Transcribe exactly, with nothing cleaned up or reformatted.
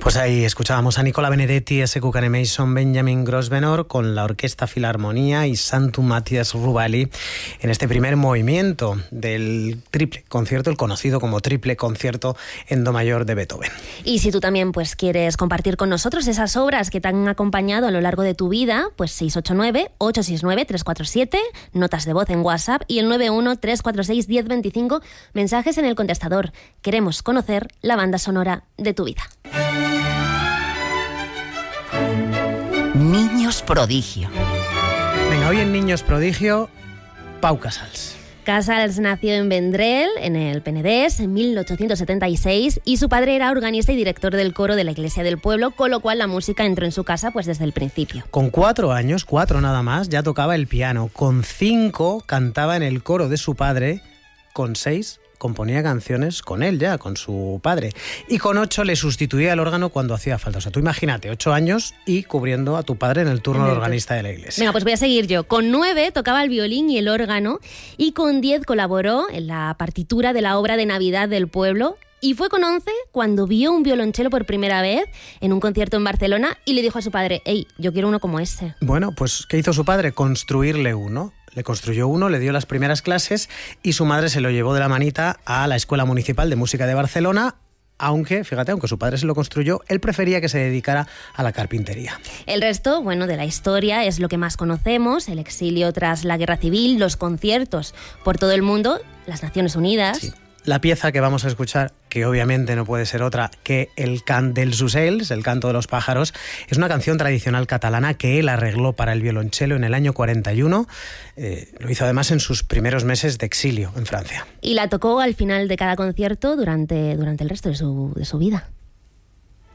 Pues ahí escuchábamos a Nicola Benedetti, S Q Canemation, Benjamin Grosvenor con la Orquesta Filarmonía y Santu Matthias Rubali en este primer movimiento del triple concierto, el conocido como triple concierto en do mayor de Beethoven. Y si tú también pues quieres compartir con nosotros esas obras que te han acompañado a lo largo de tu vida, pues seis ocho nueve, ocho seis nueve, tres cuatro siete, notas de voz en WhatsApp y el nueve uno, tres cuatro seis, uno cero dos cinco, mensajes en el contestador. Queremos conocer la banda sonora de tu vida. Niños prodigio. Venga, hoy en Niños prodigio, Pau Casals. Casals nació en Vendrell, en el Penedès, en mil ochocientos setenta y seis, y su padre era organista y director del coro de la iglesia del pueblo, con lo cual la música entró en su casa pues desde el principio. Con cuatro años, cuatro nada más, ya tocaba el piano. Con cinco cantaba en el coro de su padre. Con seis componía canciones con él ya, con su padre. Y con ocho le sustituía el órgano cuando hacía falta. O sea, tú imagínate, ocho años y cubriendo a tu padre en el turno de organista de la iglesia. Venga, pues voy a seguir yo. Con nueve tocaba el violín y el órgano, y con diez colaboró en la partitura de la obra de Navidad del pueblo. Y fue con once cuando vio un violonchelo por primera vez en un concierto en Barcelona y le dijo a su padre: «Ey, yo quiero uno como ese». Bueno, pues ¿qué hizo su padre? Construirle uno. Le construyó uno, le dio las primeras clases y su madre se lo llevó de la manita a la Escuela Municipal de Música de Barcelona, aunque, fíjate, aunque su padre se lo construyó, él prefería que se dedicara a la carpintería. El resto, bueno, de la historia es lo que más conocemos: el exilio tras la Guerra Civil, los conciertos por todo el mundo, las Naciones Unidas... Sí. La pieza que vamos a escuchar, que obviamente no puede ser otra que el Cant dels Ocells, el canto de los pájaros, es una canción tradicional catalana que él arregló para el violonchelo en el año cuarenta y uno. Eh, lo hizo además en sus primeros meses de exilio en Francia. Y la tocó al final de cada concierto durante, durante el resto de su, de su vida.